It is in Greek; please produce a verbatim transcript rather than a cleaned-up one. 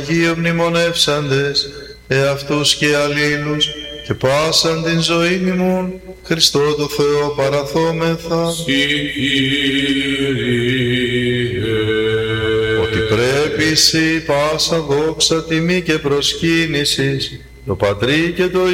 Αγίο μνημονεύσαντες, εαυτούς και αλλήλους, και πάσαν την ζωή ημών, Χριστό το Θεό παραθόμεθα. Συ, Κύριε. Ότι πρέπει σοι πάσα δόξα, τιμή και προσκύνησης, το Πατρί και το